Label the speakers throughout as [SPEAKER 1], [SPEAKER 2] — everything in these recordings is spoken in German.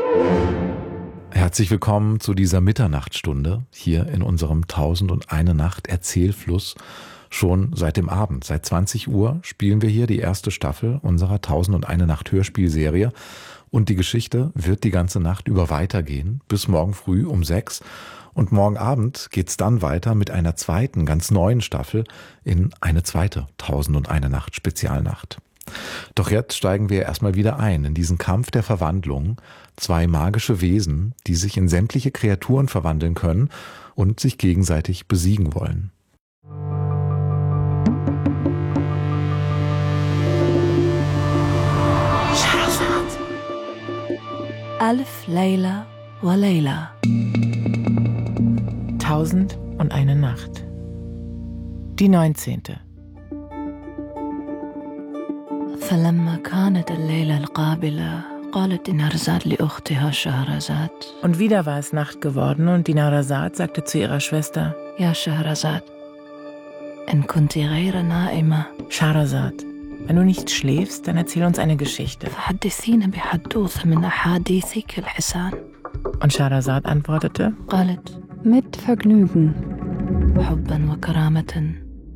[SPEAKER 1] Herzlich willkommen zu dieser Mitternachtsstunde hier in unserem 1001 Nacht Erzählfluss. Schon seit dem Abend, seit 20 Uhr spielen wir hier die erste Staffel unserer 1001 Nacht Hörspielserie und die Geschichte wird die ganze Nacht über weitergehen, bis morgen früh um 6 und morgen Abend geht's dann weiter mit einer zweiten, ganz neuen Staffel in eine zweite 1001 Nacht Spezialnacht. Doch jetzt steigen wir erstmal wieder ein in diesen Kampf der Verwandlung. Zwei magische Wesen, die sich in sämtliche Kreaturen verwandeln können und sich gegenseitig besiegen wollen.
[SPEAKER 2] Alf Layla wa Layla.
[SPEAKER 3] 1001 Nacht. Die 19.
[SPEAKER 2] فلما كانت الليلة القابلة قالت نهرزاد لأختها شهرزاد.
[SPEAKER 3] Und wieder war es Nacht geworden und die Nahrasad sagte zu ihrer Schwester:
[SPEAKER 2] يا شهرزاد إن كنت غير نائمة
[SPEAKER 3] Schahrazad, wenn du nicht schläfst, dann erzähl uns eine Geschichte.
[SPEAKER 2] فحدثينا بحدوثة من أحاديثك الحسان.
[SPEAKER 3] Und Schahrazad antwortete:
[SPEAKER 2] قالت
[SPEAKER 4] Mit Vergnügen.
[SPEAKER 2] حبا وكرامة.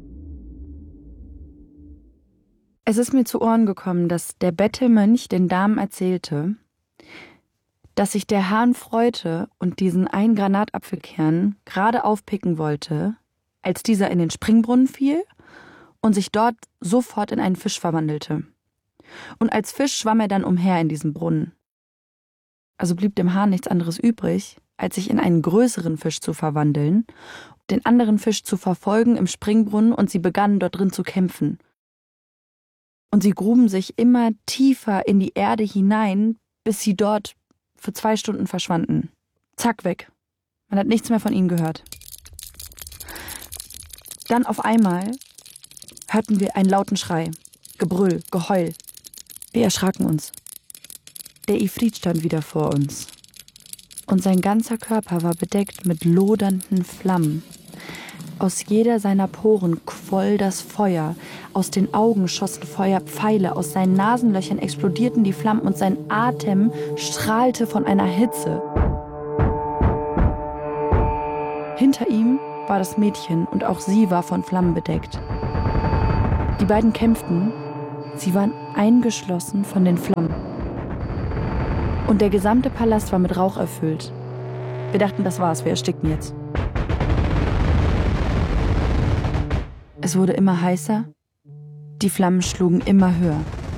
[SPEAKER 4] Es ist mir zu Ohren gekommen, dass der Bettelmönch den Damen erzählte, dass sich der Hahn freute und diesen einen Granatapfelkern gerade aufpicken wollte, als dieser in den Springbrunnen fiel und sich dort sofort in einen Fisch verwandelte. Und als Fisch schwamm er dann umher in diesem Brunnen. Also blieb dem Hahn nichts anderes übrig, als sich in einen größeren Fisch zu verwandeln, den anderen Fisch zu verfolgen im Springbrunnen, und sie begannen dort drin zu kämpfen. Und sie gruben sich immer tiefer in die Erde hinein, bis sie dort für 2 Stunden verschwanden. Zack, weg. Man hat nichts mehr von ihnen gehört. Dann auf einmal hörten wir einen lauten Schrei, Gebrüll, Geheul. Wir erschraken uns. Der Ifrit stand wieder vor uns. Und sein ganzer Körper war bedeckt mit lodernden Flammen. Aus jeder seiner Poren quoll das Feuer, aus den Augen schossen Feuerpfeile, aus seinen Nasenlöchern explodierten die Flammen und sein Atem strahlte von einer Hitze. Hinter ihm war das Mädchen und auch sie war von Flammen bedeckt. Die beiden kämpften, sie waren eingeschlossen von den Flammen. Und der gesamte Palast war mit Rauch erfüllt. Wir dachten, das war's, wir ersticken jetzt. Es wurde immer heißer, die Flammen schlugen immer höher.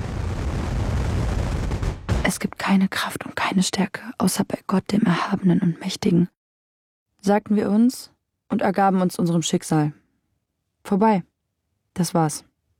[SPEAKER 4] Es gibt keine Kraft und keine Stärke, außer bei Gott, dem Erhabenen und Mächtigen, sagten wir uns und ergaben uns unserem Schicksal. Vorbei, das war's.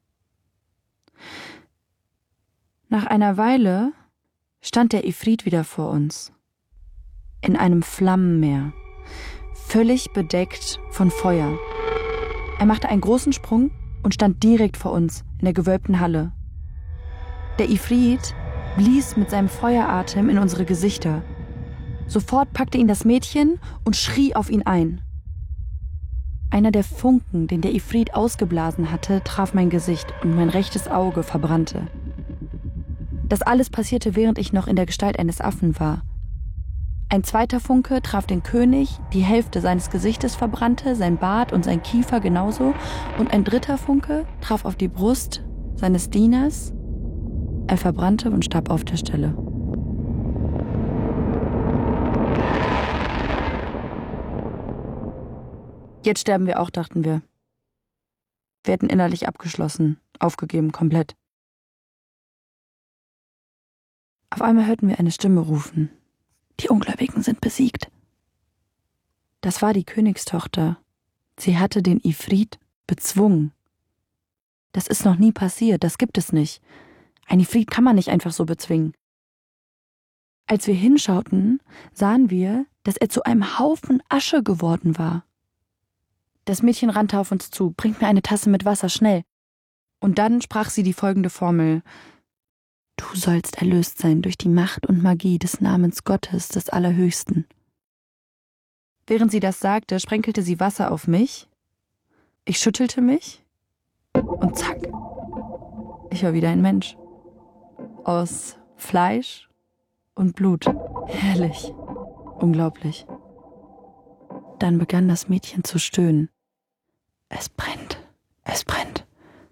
[SPEAKER 4] Nach einer Weile stand der Ifrit wieder vor uns, in einem Flammenmeer, völlig bedeckt von Feuer. Er machte einen großen Sprung und stand direkt vor uns in der gewölbten Halle. Der Ifrit blies mit seinem Feueratem in unsere Gesichter. Sofort packte ihn das Mädchen und schrie auf ihn ein. Einer der Funken, den der Ifrit ausgeblasen hatte, traf mein Gesicht und mein rechtes Auge verbrannte. Das alles passierte, während ich noch in der Gestalt eines Affen war. Ein zweiter Funke traf den König, die Hälfte seines Gesichtes verbrannte, sein Bart und sein Kiefer genauso, und ein dritter Funke traf auf die Brust seines Dieners. Er verbrannte und starb auf der Stelle. Jetzt sterben wir auch, dachten wir. Wir hätten innerlich abgeschlossen, aufgegeben, komplett. Auf einmal hörten wir eine Stimme rufen. Die Ungläubigen sind besiegt. Das war die Königstochter. Sie hatte den Ifrit bezwungen. Das ist noch nie passiert, das gibt es nicht. Ein Ifrit kann man nicht einfach so bezwingen. Als wir hinschauten, sahen wir, dass er zu einem Haufen Asche geworden war. Das Mädchen rannte auf uns zu. Bringt mir eine Tasse mit Wasser, schnell. Und dann sprach sie die folgende Formel. Du sollst erlöst sein durch die Macht und Magie des Namens Gottes, des Allerhöchsten. Während sie das sagte, sprenkelte sie Wasser auf mich. Ich schüttelte mich und zack, ich war wieder ein Mensch. Aus Fleisch und Blut. Herrlich. Unglaublich. Dann begann das Mädchen zu stöhnen. Es brennt. Es brennt.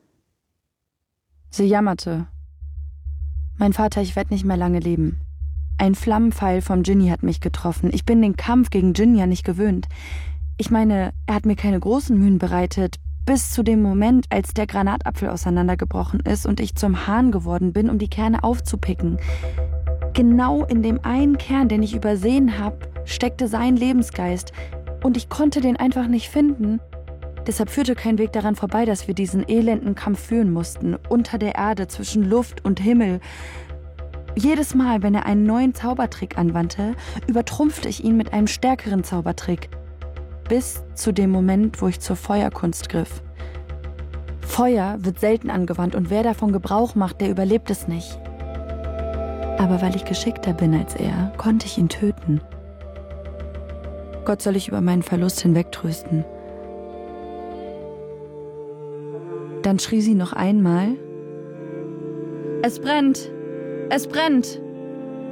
[SPEAKER 4] Sie jammerte. Mein Vater, ich werde nicht mehr lange leben. Ein Flammenpfeil vom Dschinni hat mich getroffen. Ich bin den Kampf gegen Dschinn ja nicht gewöhnt. Ich meine, er hat mir keine großen Mühen bereitet, bis zu dem Moment, als der Granatapfel auseinandergebrochen ist und ich zum Hahn geworden bin, um die Kerne aufzupicken. Genau in dem einen Kern, den ich übersehen habe, steckte sein Lebensgeist. Und ich konnte den einfach nicht finden. Deshalb führte kein Weg daran vorbei, dass wir diesen elenden Kampf führen mussten, unter der Erde, zwischen Luft und Himmel. Jedes Mal, wenn er einen neuen Zaubertrick anwandte, übertrumpfte ich ihn mit einem stärkeren Zaubertrick. Bis zu dem Moment, wo ich zur Feuerkunst griff. Feuer wird selten angewandt und wer davon Gebrauch macht, der überlebt es nicht. Aber weil ich geschickter bin als er, konnte ich ihn töten. Gott soll ich über meinen Verlust hinwegtrösten. Dann schrie sie noch einmal: Es brennt! Es brennt!